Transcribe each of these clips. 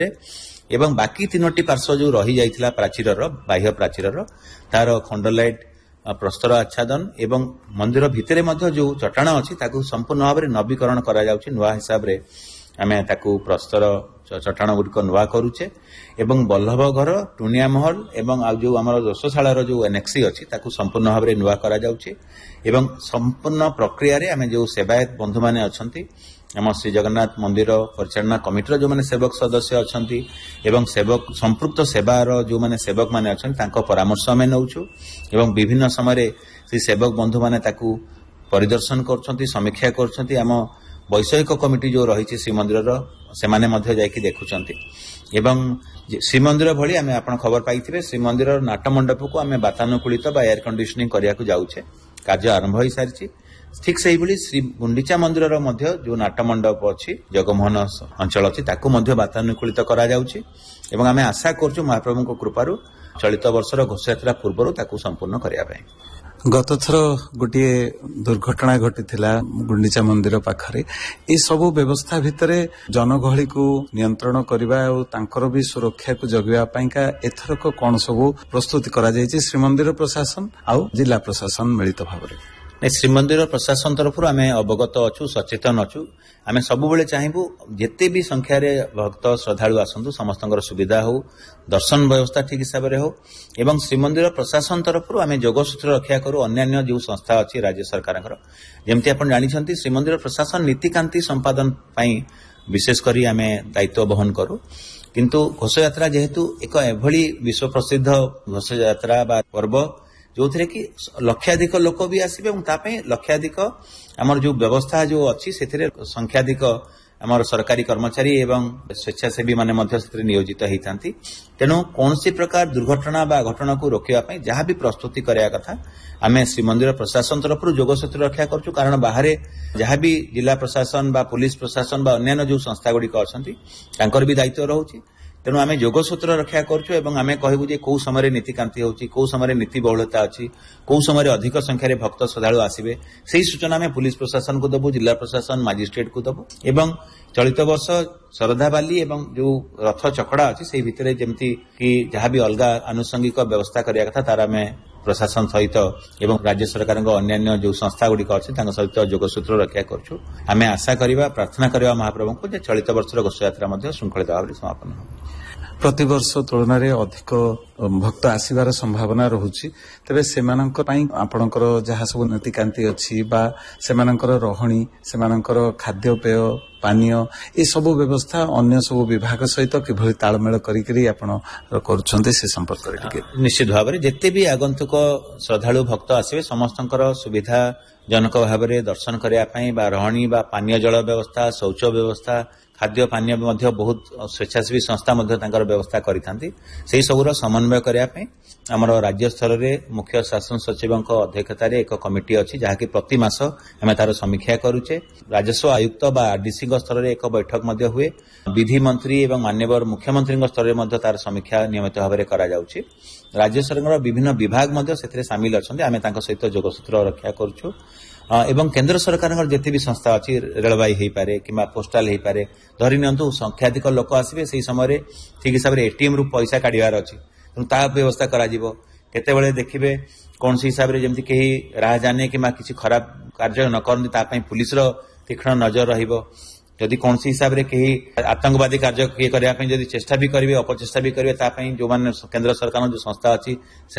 एवं बाकी 3टी पार्श्व जो रही जाइथिला प्राचीरर बाह्य प्राचीरर तार खंडलाइट प्रस्तर आच्छादन एवं मंदिर भितरे मध्य जो चट्टाण अछि ताकू संपूर्ण भाव में नवीकरण करा जाउछि नुआ हिसाब रे आमे ताकू प्रस्तर चट्टाण गुड़िक नुआ करुचे एवं बल्लभ घर टुनिया महल एवं आ जो आमर रोषशालार जो एनेक्सी अछि ताकू संपूर्ण भाव में नुआ करा जाउछि एवं संपूर्ण प्रक्रिया रे आमे जो सेवायत बंधु माने अछंती आम श्री जगन्नाथ मंदिर परिचालना कमिटीर जो माने सेवक सदस्य अछंती एवं सेवक संपृक्त सेवार जो माने सेवक माने अछंती तांको परामर्श आमे नउछु एवं विभिन्न समय श्री सेवक बंधु माने ताकू परिदर्शन करछंती समीक्षा करछंती आम वैषयिक कमिटी जो रही श्रीमंदिर से माने मध्य जाइकी देखुचंती एवं श्रीमंदिर भली आमे आपण खबर पाइथिबे श्रीमंदिर नाट मंडप को आमे वातानुकूलित बा एयर कंडीशनिंग करियाकू जाउछे कार्य आरंभ होई सारिछि ठीक सही भली श्री गुंडीचा मंदिर मध्य जो नाट मंडप अछि जगमोहन अंचल अछि ताकू मध्य वातानुकूलित करा जाउछि एवं आमे आशा करछु महाप्रभु को कृपारु चलित वर्षर घोषयात्रा पूर्वरु ताकू संपूर्ण करिया पय गत थर गोटे दुर्घटना घटी गुंडीचा मंदिर पाखरे ये सब व्यवस्था भितरे जनगहली को नियंत्रण करबा और तांकर भी सुरक्षा को जगवा पाइका एथरक कौन सब प्रस्तुति करा जायछि श्रीमंदिर प्रशासन आउ जिला प्रशासन मिलित भाव श्रीमंदिर प्रशासन तरफ आमे अवगत अच्छु सचेतन अच्छु आमे सब बेले चाहिबू जेते भी संख्या रे भक्त श्रद्धालु आसंतु समस्तंकर सुविधा हो दर्शन व्यवस्था ठीक हिसाब रे हो एवं श्रीमंदिर प्रशासन तरफ आमे जोगसूत्र रक्षा करू अन्य जो संस्था अछि राज्य सरकारଙ୍କର जेमति आपण जानिछंती श्रीमंदिर प्रशासन नीतिकांति संपादन पई विशेष करी आमे दायित्व वहन करू किंतु घोषयात्रा जेहेतु एक एभली विश्व प्रसिद्ध घोषयात्रा बा पर्व जो थे कि लक्षाधिक लोक भी आसबे और तापे लक्षाधिक आमर जो व्यवस्था जो अच्छी से संख्याधिक आमर सरकारी कर्मचारी एवं स्वेच्छासेवी माने मध्य से नियोजित होता तेणु कौन सी प्रकार दुर्घटना बा घटना को रोकने जहाँ भी प्रस्तुति कराया कथा आमे श्रीमंदिर प्रशासन तरफ जोगसूत्र रक्षा करछु कारण बाहर जहाँ भी जिला प्रशासन बा पुलिस प्रशासन बा अन्य जो संस्था गुड़िक अच्छा भी दायित्व रोचे तेणु आमे जोगसूत्र रक्षा करछु एवं आमे कहबू जे कौ समय नीतिकांति होची कौ समय नीति बहुलता अछि कौ समय अधिक संख्यार भक्त श्रद्धालु आसिबे सेही सूचना आमे पुलिस प्रशासन को दबु जिला प्रशासन मजिस्ट्रेट को दबु एवं चलित वर्ष श्रद्धाबाली एवं जो रथ चकड़ा अछि सेही भितरे जेमति कि जहाँ भी अलग आनुषंगिक व्यवस्था करिया कथा तार आमे प्रशासन सहित एवं राज्य सरकार अन्य जो संस्था गुड़िक अच्छे सहित जोगसूत्र रक्षा करछु आमे आशा करिबा प्रार्थना करिबा महाप्रभु को जे चलित वर्षर घोषयात्रा श्रृंखलित भाव में समापन हो प्रतिवर्ष तुलन में अधिक भक्त आसबार संभावना रहुछि तेबे सेमानंकर पई आपणकर जहाँ सब नीतिकांति अछि बा सेमानंकर रहणी सेमानंकर खाद्यपेय पानीय ये सब व्यवस्था अन्य सब विभाग सहित किभली तालमेल करी आपण करूछन्ते से संपर्क रे निश्चित भाव में जेते भी आगंतुक श्रद्धालु भक्त आसबे समस्तंकर सुविधा जनक भाव में दर्शन करने पई बा रहणी बा पानीय जल व्यवस्था शौच व्यवस्था खाद्य पानीय बहुत स्वेच्छासेवी संस्था व्यवस्था करी सबूर समन्वय करने आमर राज्य स्तर में मुख्य शासन सचिव अध्यक्षतार एक कमिटी अच्छी जहाँकि प्रति मास आम तार समीक्षा करुचे राजस्व आयुक्त बा आरडीसी स्तर में एक बैठक हुए विधि मंत्री एवं माननीय मुख्यमंत्री स्तर में तार समीक्षा नियमित भाव में करा जाउछि राज्य सरकार विभिन्न विभाग से सामिल अच्छा आम सहित जोगसूत्र रक्षा करुछु एवं केंद्र सरकार जिते भी संस्था अच्छी रेलवाई हो पारे कि पोस्टाल हो पारे धरी नियंतु संख्याधिक लोक आसबे से समय ठीक हिसाब से एटीएम रु पैसा काढ़ार अच्छी तेणु ता व्यवस्था करते देखिए कौन सी हिसाब से जमी कहीं राह जाने कि किसी खराब कार्य न करती पुलिस तीक्ष्ण नजर रहिबो जदि कौन सी हिसाब से कहीं आतंकवादी कार्य किए करने जदि चेष्टा भी करेंगे अपचेष्टा भी करेंगे जो मैंने केंद्र सरकार जो संस्था अच्छी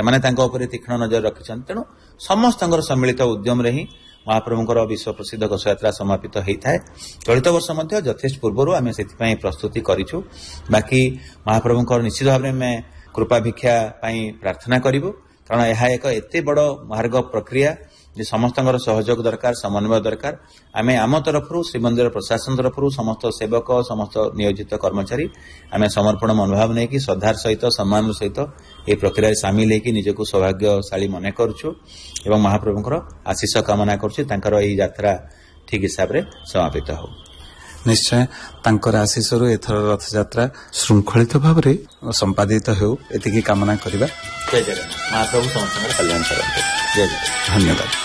से तीक्ष्ण नजर रखिंट तेणु समस्त सम्मिलित उद्यम ही महाप्रभुंकर विश्व प्रसिद्ध घोषयात्रा समापित होता है चलित वर्ष यथेष्ट पूर्व आम से प्रस्तुति करूँ बाकी महाप्रभुंकर निश्चित भाव में कृपा भिक्षा प्रार्थना करूँ कारण यह एक एते बड़ मार्ग प्रक्रिया जे समस्त सहयोग दरकार समन्वय दरकार आमे आम तरफ श्रीमंदिर प्रशासन तरफ समस्त सेवक समस्त नियोजित कर्मचारी आमे समर्पण मनोभाव नहीं कि श्रद्धार सहित सम्मान सहित ये प्रक्रिया सामिल होकर निजक सौभाग्यशाली मन करुछु एवं महाप्रभुंकर आशीष कामना करुछु यात्रा ठीक हिसाब से समापित हो निश्चय तांकर आशीषरु एथर रथ यात्रा श्रृंखलित भाव में संपादित हो एतिकी कामना करिबा जय जगन्नाथ महाप्रभु समस्त कल्याण करंतु जय जगन्नाथ धन्यवाद।